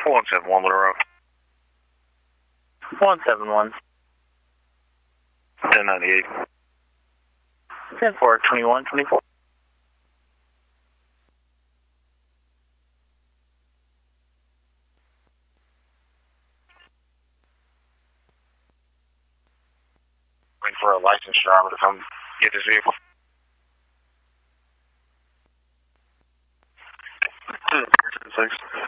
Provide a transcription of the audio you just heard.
171 Little Rock. 171. 1098. 10-4, 21-24. Waiting for a licensed driver to come get this vehicle. 6.